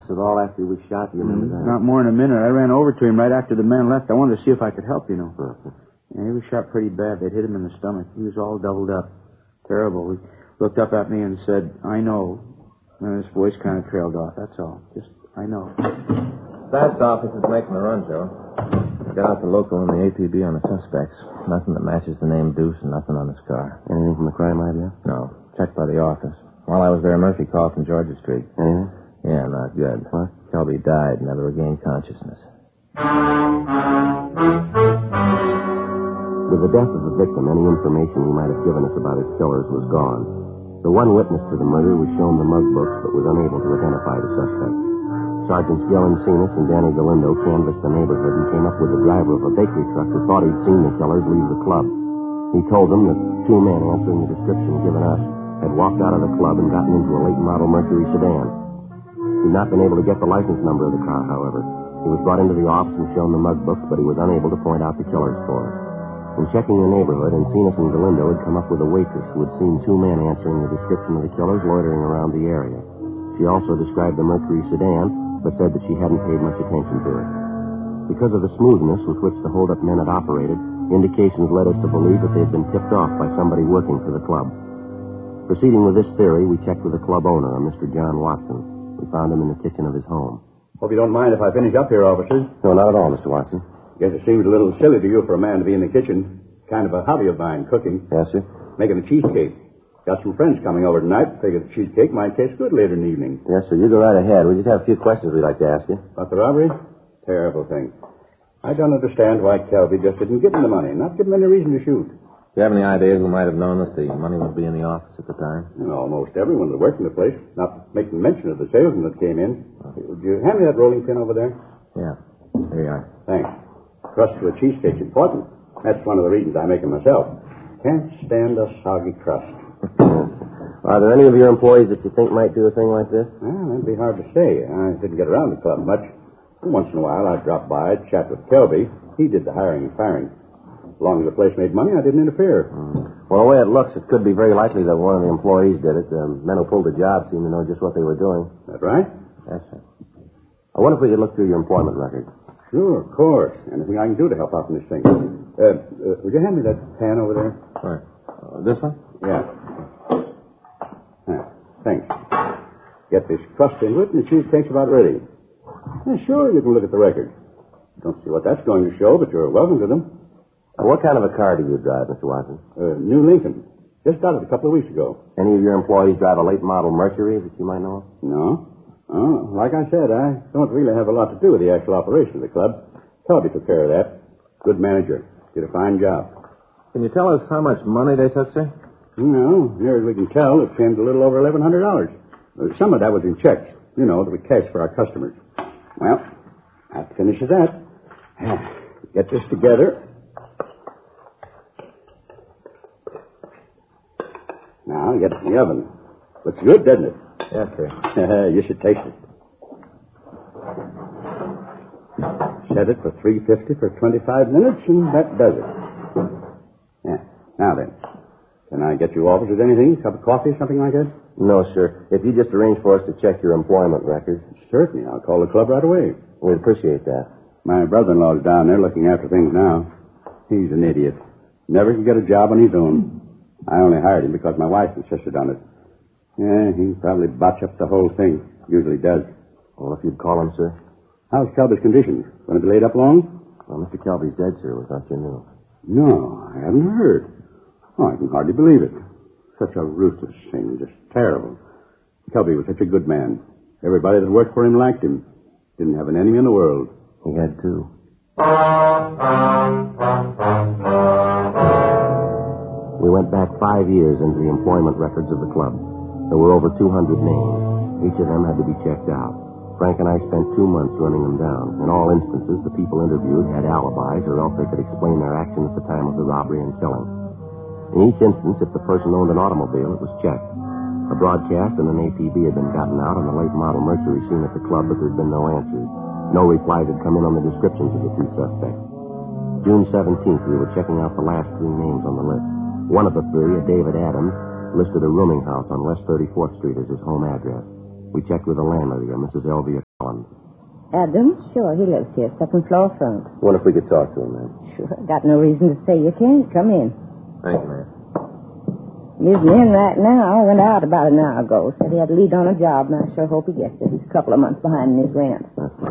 It all after he was shot, do you remember that? Not more than a minute. I ran over to him right after the man left. I wanted to see if I could help, Yeah, he was shot pretty bad. They'd hit him in the stomach. He was all doubled up. Terrible. He looked up at me and said, I know. And his voice kind of trailed off. That's all. Just, I know. Stats office is making a run, Joe. Got out the local and the APB on the suspects. Nothing that matches the name Deuce and nothing on his car. Anything from the crime lab yet? No. Checked by the office. While I was there, Murphy called from Georgia Street. Anything? Yeah, not good. What? Kelby died, never regained consciousness. With the death of the victim, any information he might have given us about his killers was gone. The one witness to the murder was shown the mug books, but was unable to identify the suspect. Sergeants Gill Encinas and Danny Galindo canvassed the neighborhood and came up with the driver of a bakery truck who thought he'd seen the killers leave the club. He told them that two men answering the description given us had walked out of the club and gotten into a late model Mercury sedan. He'd not been able to get the license number of the car, however. He was brought into the office and shown the mug books, but he was unable to point out the killers for us. In checking the neighborhood, Encinas and Galindo had come up with a waitress who had seen two men answering the description of the killers loitering around the area. She also described the Mercury sedan, but said that she hadn't paid much attention to it. Because of the smoothness with which the hold-up men had operated, indications led us to believe that they had been tipped off by somebody working for the club. Proceeding with this theory, we checked with the club owner, a Mr. John Watson. We found him in the kitchen of his home. Hope you don't mind if I finish up here, officers. No, not at all, Mr. Watson. Guess it seems a little silly to you for a man to be in the kitchen. Kind of a hobby of mine, cooking. Yes, sir? Making a cheesecake. Got some friends coming over tonight. Figured the cheesecake might taste good later in the evening. Yes, sir. You go right ahead. We just have a few questions we'd like to ask you. About the robbery? Terrible thing. I don't understand why Kelby just didn't give him the money. Not give him any reason to shoot. Do you have any idea who might have known that the money would be in the office at the time? Almost everyone that worked in the place. Not making mention of the salesman that came in. Would you hand me that rolling pin over there? Yeah. Here you are. Thanks. Crust to a cheesecake's important. That's one of the reasons I make it myself. Can't stand a soggy crust. Are there any of your employees that you think might do a thing like this? Well, that'd be hard to say. I didn't get around the club much. Once in a while, I'd drop by, chat with Kelby. He did the hiring and firing. As long as the place made money, I didn't interfere. Well, the way it looks, it could be very likely that one of the employees did it. The men who pulled the job seem to know just what they were doing. That right? Yes, sir. I wonder if we could look through your employment record. Sure, of course. Anything I can do to help out in this thing. Would you hand me that pan over there? Where? This one? Yeah. Thanks. Get this crust into it, and the cheesecake's about ready. Yeah, sure, you can look at the record. Don't see what that's going to show, but you're welcome to them. What kind of a car do you drive, Mr. Watson? New Lincoln. Just got it a couple of weeks ago. Any of your employees drive a late model Mercury that you might know of? No. Oh, like I said, I don't really have a lot to do with the actual operation of the club. Kelby took care of that. Good manager. Did a fine job. Can you tell us how much money they took, sir? No, near as we can tell, it came to a little over $1,100. Some of that was in checks, that we cash for our customers. Well, that finishes that. Get this together. Now, get it in the oven. Looks good, doesn't it? Yes, sir. You should taste it. Set it for 350 for 25 minutes, and that does it. Yeah. Now then, can I get you officers anything? Cup of coffee, something like that? No, sir. If you just arrange for us to check your employment record. Certainly. I'll call the club right away. We'd appreciate that. My brother-in-law's down there looking after things now. He's an idiot. Never could get a job on his own. I only hired him because my wife insisted on it. Yeah, he'd probably botch up the whole thing. Usually does. Well, if you'd call him, sir. How's Kelby's condition? Going to be laid up long? Well, Mr. Kelby's dead, sir. We thought you knew. No, I haven't heard. Oh, I can hardly believe it. Such a ruthless thing. Just terrible. Kelby was such a good man. Everybody that worked for him liked him. Didn't have an enemy in the world. He had two. We went back 5 years into the employment records of the club. There were over 200 names. Each of them had to be checked out. Frank and I spent 2 months running them down. In all instances, the people interviewed had alibis, or else they could explain their action at the time of the robbery and killing. In each instance, if the person owned an automobile, it was checked. A broadcast and an APB had been gotten out on the late model Mercury seen at the club, but there had been no answers. No replies had come in on the descriptions of the two suspects. June 17th, we were checking out the last 3 names on the list. One of the 3, a David Adams, listed a rooming house on West 34th Street as his home address. We checked with the landlady, a Mrs. Elvia Collins? Adams? Sure, he lives here, second floor front. Wonder if we could talk to him, man. Sure, got no reason to say you can't. Come in. Thank you, ma'am. He's in right now. Went out about an hour ago. Said he had to lead on a job, and I sure hope he gets it. He's a couple of months behind in his rent.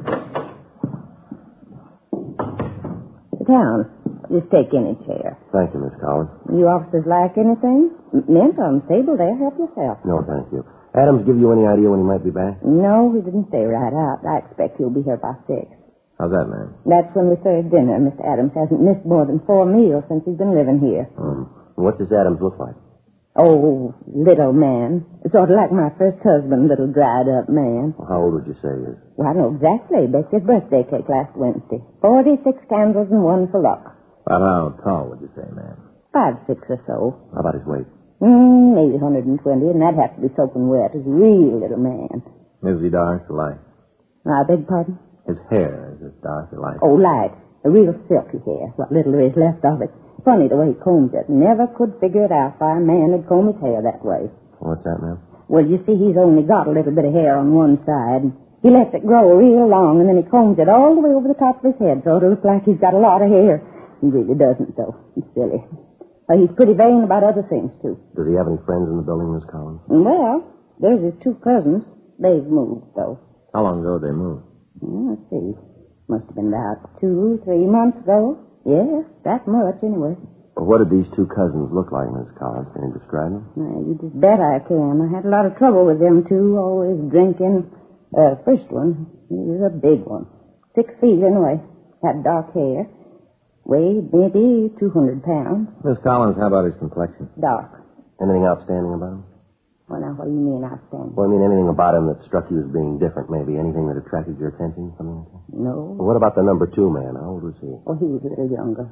Sit down. Just take any chair. Thank you, Miss Collins. You officers like anything? Mint on the table there. Help yourself. No, thank you. Adams give you any idea when he might be back? No, he didn't say right out. I expect he'll be here by 6. How's that, ma'am? That's when we serve dinner. Mr. Adams hasn't missed more than 4 meals since he's been living here. What does Adams look like? Oh, little man. Sort of like my first husband, little dried-up man. Well, how old would you say he is? Well, I know exactly. Baked his birthday cake last Wednesday. 46 candles and 1 for luck. About how tall would you say, ma'am? 5'6" or so. How about his weight? Maybe 120, and that'd have to be soaking wet. He's a real little man. Is he dark or light? I beg pardon? His hair, is it dark or light? Oh, light. A real silky hair. What little there is left of it. Funny the way he combs it. Never could figure it out why a man would comb his hair that way. What's that, ma'am? Well, you see, he's only got a little bit of hair on one side. He lets it grow real long, and then he combs it all the way over the top of his head, so it'll look like he's got a lot of hair. He really doesn't, though. He's silly. He's pretty vain about other things, too. Does he have any friends in the building, Miss Collins? Well, there's his 2 cousins. They've moved, though. How long ago did they move? Let's see. Must have been about 2, 3 months ago. Yes, that much, anyway. Well, what did these 2 cousins look like, Miss Collins? Can you describe them? You just bet I can. I had a lot of trouble with them 2, always drinking. First one, he was a big one. 6 feet, anyway. Had dark hair. Weighed maybe 200 pounds. Miss Collins, how about his complexion? Dark. Anything outstanding about him? Well, now, what do you mean outstanding? Well, I mean anything about him that struck you as being different, maybe. Anything that attracted your attention, something like that? No. Well, what about the number 2 man? How old was he? Oh, he was a little younger.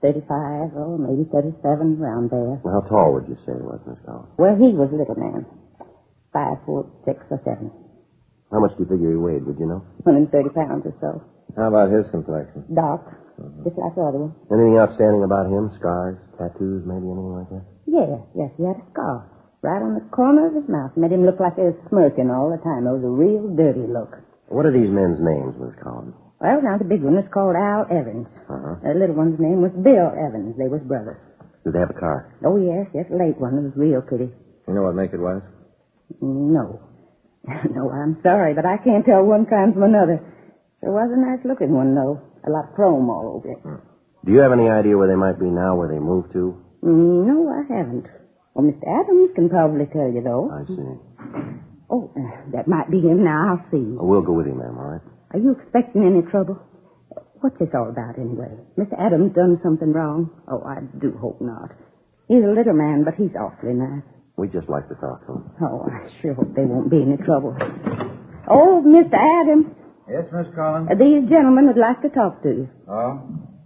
35 or maybe 37, around there. Well, how tall would you say he was, Miss Collins? Well, he was a little man. 5'6" or 7. How much do you figure he weighed, would you know? 130 pounds or so. How about his complexion? Dark. Just like the other one. Anything outstanding about him? Scars, tattoos, maybe anything like that? Yes, he had a scar. Right on the corner of his mouth. Made him look like he was smirking all the time. It was a real dirty look. What are these men's names, Miss Collins? Well, now, the big one was called Al Evans. The little one's name was Bill Evans. They was brothers. Did they have a car? Oh, yes, a late one. It was real pretty. You know what make it was? No. No, I'm sorry, but I can't tell one kind from another. There was a nice-looking one, though. A lot of chrome all over it. Do you have any idea where they might be now, where they moved to? No, I haven't. Well, Mr. Adams can probably tell you, though. I see. Oh, that might be him now. I'll see. Well, we'll go with him, ma'am, all right? Are you expecting any trouble? What's this all about, anyway? Mr. Adams done something wrong? Oh, I do hope not. He's a little man, but he's awfully nice. We'd just like to talk to him. Oh, I sure hope there won't be any trouble. Oh, Mr. Adams. Yes, Miss Collins? These gentlemen would like to talk to you. Oh?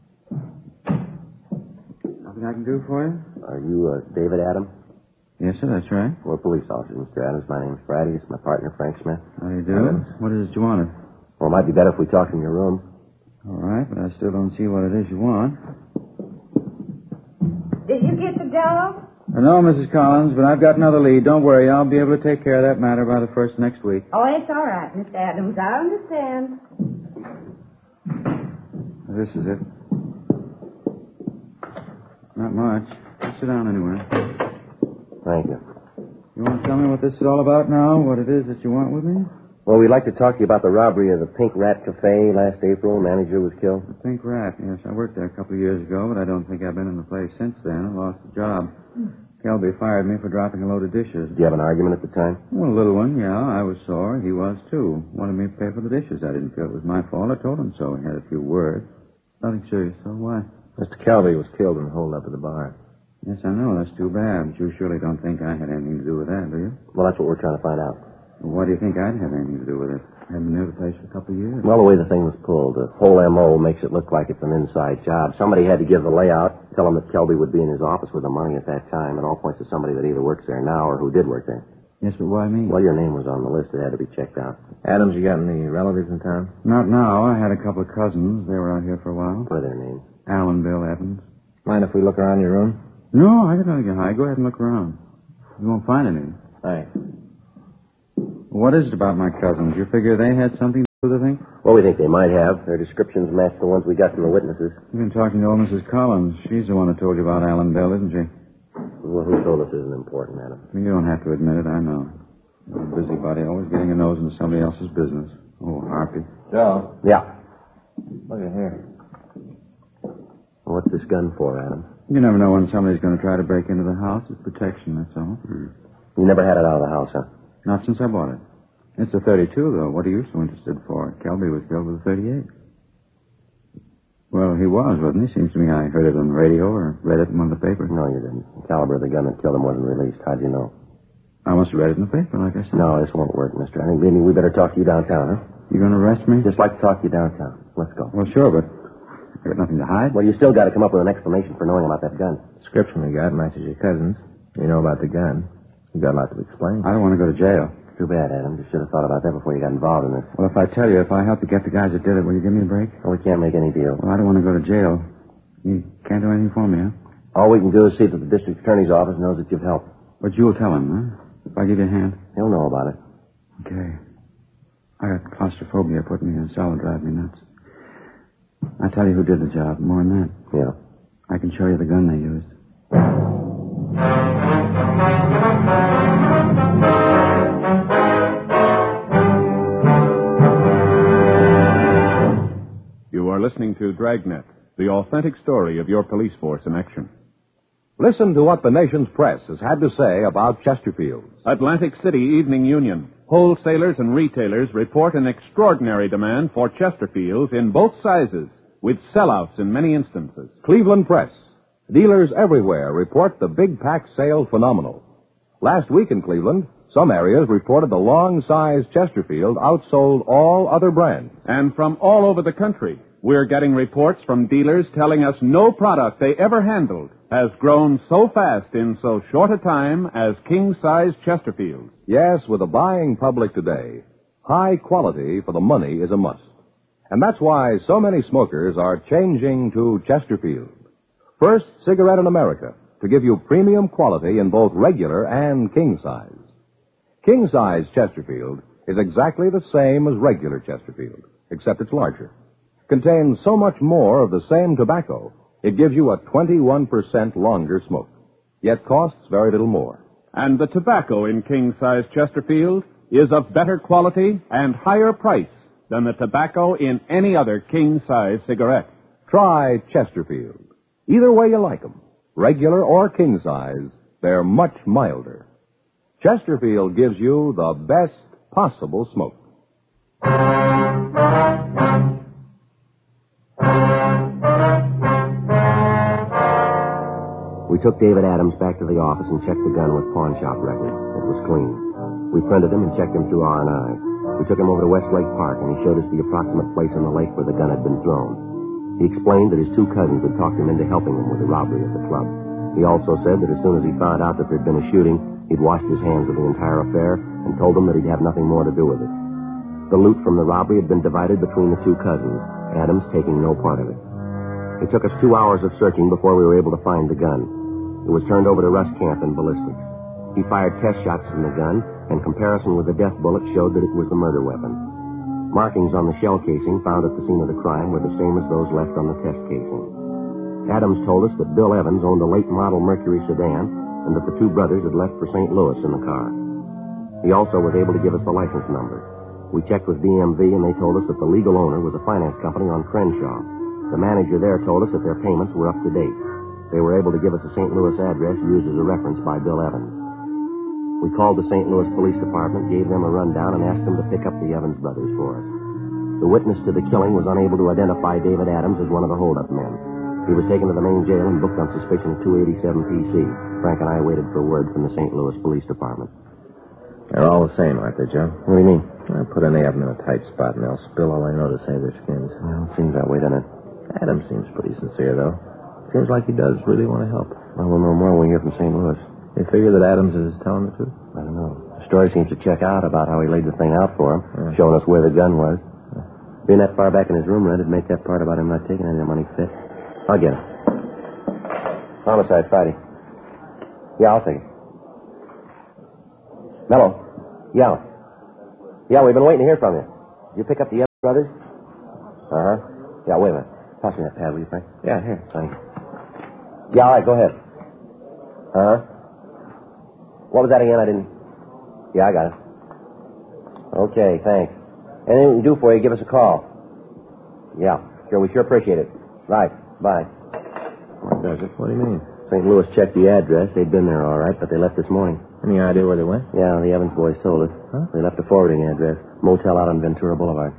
Nothing I can do for you? Are you David Adams? Yes, sir, that's right. We're police officers, Mr. Adams. My name's Friday. It's my partner, Frank Smith. How do you do? What is it you wanted? Well, it might be better if we talked in your room. All right, but I still don't see what it is you want. Did you get the job? No, Mrs. Collins, but I've got another lead. Don't worry, I'll be able to take care of that matter by the first next week. Oh, it's all right, Mr. Adams. I understand. This is it. Not much. Sit down anyway. Thank you. You want to tell me what this is all about now? What it is that you want with me? Well, we'd like to talk to you about the robbery of the Pink Rat Cafe last April. Manager was killed. The Pink Rat, yes. I worked there a couple of years ago, but I don't think I've been in the place since then. I lost the job. Kelby fired me for dropping a load of dishes. Did you have an argument at the time? Well, a little one, yeah. I was sore. He was, too. Wanted me to pay for the dishes. I didn't feel it was my fault. I told him so. He had a few words. Nothing serious, so why? Mr. Kelby was killed in the holdup at the bar. Yes, I know. That's too bad. But you surely don't think I had anything to do with that, do you? Well, that's what we're trying to find out. Well, why do you think I'd have anything to do with it? I haven't been near the place for a couple of years. Well, the way the thing was pulled, the whole M.O. makes it look like it's an inside job. Somebody had to give the layout, tell him that Kelby would be in his office with the money at that time, and all points to somebody that either works there now or who did work there. Yes, but why me? Well, your name was on the list. It had to be checked out. Adams, you got any relatives in town? Not now. I had a couple of cousins. They were out here for a while. What are their names? Al and Bill Evans. Mind if we look around your room? No, I got nothing to hide. Go ahead and look around. You won't find anything. Thanks. What is it about my cousins? You figure they had something Who do they think? Well, we think they might have. Their descriptions match the ones we got from the witnesses. You've been talking to old Mrs. Collins. She's the one who told you about Alan Bell, isn't she? Well, who told us isn't important, Adam? You don't have to admit it, I know. You're a busybody, always getting a nose into somebody else's business. Oh, Harpy. Joe. Yeah. Look at here. What's this gun for, Adam? You never know when somebody's going to try to break into the house. It's protection, that's all. You never had it out of the house, huh? Not since I bought it. It's a 32, though. What are you so interested for? Kelby was killed with a 38. Well, he was, wasn't he? Seems to me I heard it on the radio or read it in one of the papers. No, you didn't. The caliber of the gun that killed him wasn't released. How'd you know? I must have read it in the paper, like I said. No, this won't work, mister. I think maybe we better talk to you downtown, huh? You going to arrest me? Just like to talk to you downtown. Let's go. Well, sure, but I got nothing to hide. Well, you still got to come up with an explanation for knowing about that gun. Description we got matches your cousin's. You know about the gun. You got a lot to explain. I don't want to go to jail. Too bad, Adam. You should have thought about that before you got involved in this. Well, if I tell you, if I help you get the guys that did it, will you give me a break? Well, we can't make any deal. Well, I don't want to go to jail. You can't do anything for me, huh? All we can do is see that the district attorney's office knows that you've helped. But you'll tell him, huh? If I give you a hand? He'll know about it. Okay. I got claustrophobia. Put me in a cell and drive me nuts. I'll tell you who did the job. More than that. Yeah. I can show you the gun they used. You are listening to Dragnet, the authentic story of your police force in action. Listen to what the nation's press has had to say about Chesterfield's. Atlantic City Evening Union. Wholesalers and retailers report an extraordinary demand for Chesterfields in both sizes, with sellouts in many instances. Cleveland Press. Dealers everywhere report the big pack sale phenomenal. Last week in Cleveland, some areas reported the long-size Chesterfield outsold all other brands. And from all over the country, we're getting reports from dealers telling us no product they ever handled has grown so fast in so short a time as king-size Chesterfields. Yes, with the buying public today, high quality for the money is a must. And that's why so many smokers are changing to Chesterfield. First cigarette in America to give you premium quality in both regular and king size. King size Chesterfield is exactly the same as regular Chesterfield, except it's larger. Contains so much more of the same tobacco, it gives you a 21% longer smoke, yet costs very little more. And the tobacco in king-size Chesterfield is of better quality and higher price than the tobacco in any other king-size cigarette. Try Chesterfield. Either way you like them, regular or king size, they're much milder. Chesterfield gives you the best possible smoke. We took David Adams back to the office and checked the gun with pawn shop records. It was clean. We printed him and checked him through R&I. We took him over to Westlake Park, and he showed us the approximate place in the lake where the gun had been thrown. He explained that his two cousins had talked him into helping him with the robbery at the club. He also said that as soon as he found out that there'd been a shooting, he'd washed his hands of the entire affair and told them that he'd have nothing more to do with it. The loot from the robbery had been divided between the two cousins, Adams taking no part of it. It took us 2 hours of searching before we were able to find the gun. It was turned over to Russ Camp in ballistics. He fired test shots from the gun, and comparison with the death bullet showed that it was the murder weapon. Markings on the shell casing found at the scene of the crime were the same as those left on the test casing. Adams told us that Bill Evans owned a late model Mercury sedan and that the two brothers had left for St. Louis in the car. He also was able to give us the license number. We checked with DMV and they told us that the legal owner was a finance company on Crenshaw. The manager there told us that their payments were up to date. They were able to give us a St. Louis address used as a reference by Bill Evans. We called the St. Louis Police Department, gave them a rundown, and asked them to pick up the Evans brothers for us. The witness to the killing was unable to identify David Adams as one of the hold-up men. He was taken to the main jail and booked on suspicion of 287 PC. Frank and I waited for word from the St. Louis Police Department. They're all the same, aren't they, Joe? What do you mean? I put any of them in a tight spot, and they'll spill all they know to save their skins. Well, it seems that way, doesn't it? Adams seems pretty sincere, though. Seems like he does really want to help. Well, we'll know more when we hear from St. Louis. You figure that Adams is telling the truth? I don't know. The story seems to check out about how he laid the thing out for him, showing us where the gun was. Being that far back in his room, it'd make that part about him not taking any money fit. I'll get it. Homicide Friday. Yeah, I'll take it. Mello. Yeah. Yeah, we've been waiting to hear from you. You pick up the Brothers? Uh-huh. Yeah, wait a minute. Pass me that pad, will you, Frank? Yeah, here. Thanks. Yeah, all right, go ahead. Uh-huh. What was that again? I didn't... Yeah, I got it. Okay, thanks. Anything we can do for you, give us a call. Yeah, sure, we sure appreciate it. Right, bye. What does it? What do you mean? St. Louis checked the address. They'd been there all right, but they left this morning. Any idea where they went? Yeah, the Evans boys told us. Huh? They left a forwarding address. Motel out on Ventura Boulevard.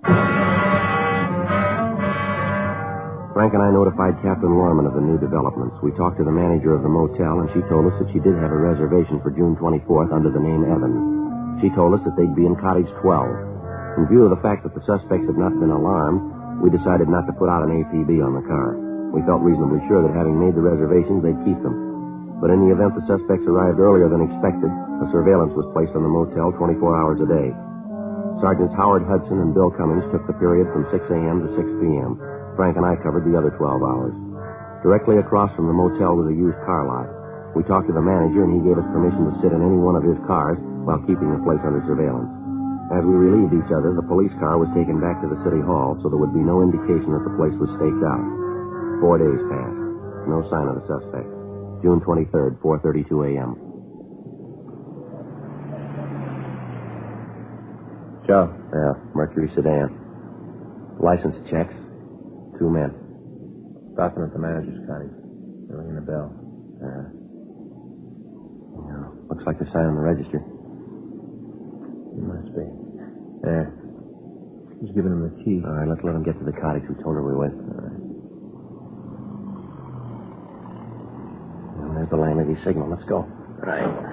Frank and I notified Captain Lorman of the new developments. We talked to the manager of the motel, and she told us that she did have a reservation for June 24th under the name Evans. She told us that they'd be in Cottage 12. In view of the fact that the suspects had not been alarmed, we decided not to put out an APB on the car. We felt reasonably sure that having made the reservations, they'd keep them. But in the event the suspects arrived earlier than expected, a surveillance was placed on the motel 24 hours a day. Sergeants Howard Hudson and Bill Cummings took the period from 6 a.m. to 6 p.m. Frank and I covered the other 12 hours. Directly across from the motel was a used car lot. We talked to the manager, and he gave us permission to sit in any one of his cars while keeping the place under surveillance. As we relieved each other, the police car was taken back to the city hall, so there would be no indication that the place was staked out. 4 days passed. No sign of the suspect. June 23rd, 4:32 a.m. Joe. Yeah, Mercury sedan. License checks. 2 men. Stopping at the manager's cottage. They're ringing the bell. Yeah, looks like they're signing the register. It must be. There. He's giving him the key. All right, let's let him get to the cottage. We told her we would. All right. And there's the landlady signal. Let's go. Right.